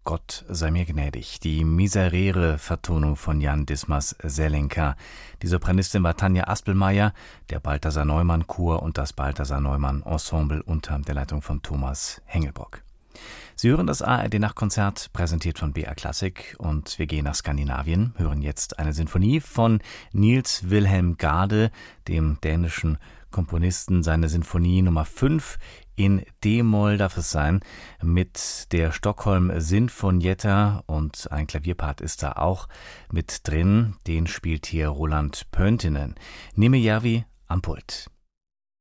Gott sei mir gnädig. Die Miserere-Vertonung von Jan Dismas-Selenka. Die Sopranistin war Tanja Aspelmeier, der Balthasar Neumann Chor und das Balthasar Neumann Ensemble unter der Leitung von Thomas Hengelbrock. Sie hören das ARD-Nachtkonzert, präsentiert von BR Klassik, und wir gehen nach Skandinavien, hören jetzt eine Sinfonie von Niels Wilhelm Gade, dem dänischen Komponisten. Seine Sinfonie Nummer 5 in D-Moll darf es sein, mit der Stockholm Sinfonietta, und ein Klavierpart ist da auch mit drin, den spielt hier Roland Pöntinen. Nimijärvi am Pult.